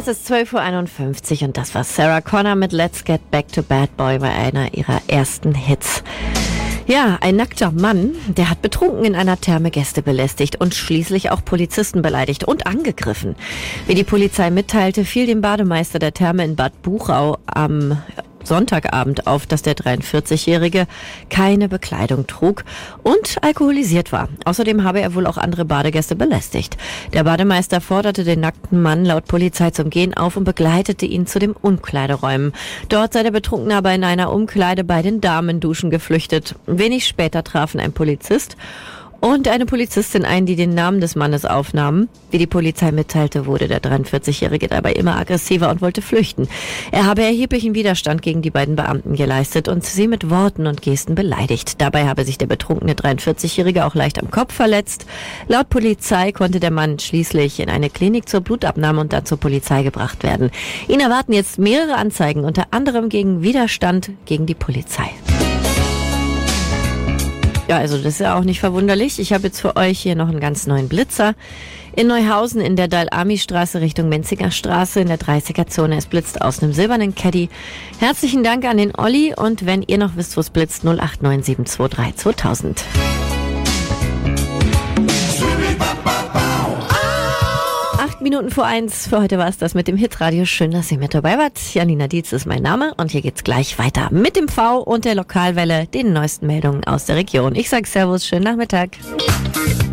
Es ist 12:51 Uhr und das war Sarah Connor mit Let's Get Back to Bad Boy bei einer ihrer ersten Hits. Ja, ein nackter Mann, der hat betrunken in einer Therme Gäste belästigt und schließlich auch Polizisten beleidigt und angegriffen. Wie die Polizei mitteilte, fiel dem Bademeister der Therme in Bad Buchau am Sonntagabend auf, dass der 43-Jährige keine Bekleidung trug und alkoholisiert war. Außerdem habe er wohl auch andere Badegäste belästigt. Der Bademeister forderte den nackten Mann laut Polizei zum Gehen auf und begleitete ihn zu den Umkleideräumen. Dort sei der Betrunkene aber in einer Umkleide bei den Damenduschen geflüchtet. Wenig später trafen ein Polizist und eine Polizistin ein, die den Namen des Mannes aufnahmen. Wie die Polizei mitteilte, wurde der 43-Jährige dabei immer aggressiver und wollte flüchten. Er habe erheblichen Widerstand gegen die beiden Beamten geleistet und sie mit Worten und Gesten beleidigt. Dabei habe sich der betrunkene 43-Jährige auch leicht am Kopf verletzt. Laut Polizei konnte der Mann schließlich in eine Klinik zur Blutabnahme und dann zur Polizei gebracht werden. Ihn erwarten jetzt mehrere Anzeigen, unter anderem gegen Widerstand gegen die Polizei. Ja, also das ist ja auch nicht verwunderlich. Ich habe jetzt für euch hier noch einen ganz neuen Blitzer. In Neuhausen in der Dal-Ami-Straße Richtung Menzinger Straße in der 30er-Zone. Es blitzt aus einem silbernen Caddy. Herzlichen Dank an den Olli und wenn ihr noch wisst, wo es blitzt, 089 723 2000. 8:08 für heute war es das mit dem Hitradio. Schön, dass ihr mit dabei wart. Janina Dietz ist mein Name und hier geht's gleich weiter mit dem V und der Lokalwelle, den neuesten Meldungen aus der Region. Ich sag Servus, schönen Nachmittag.